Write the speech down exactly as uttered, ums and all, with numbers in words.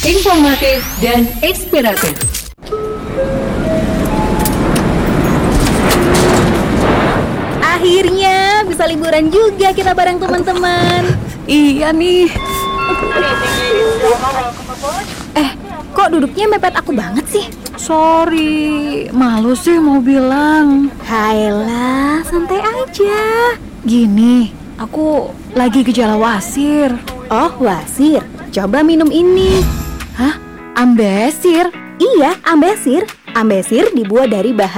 informatif dan inspiratif. Akhirnya bisa liburan juga kita bareng teman-teman. Iya nih. Eh, kok duduknya mepet aku banget sih? Sorry, malu sih mau bilang. Hayalah, santai aja. Gini, aku lagi gejala wasir. Oh, wasir. Coba minum ini. Hah? Ambesir? Iya, ambesir. Ambesir dibuat dari bahan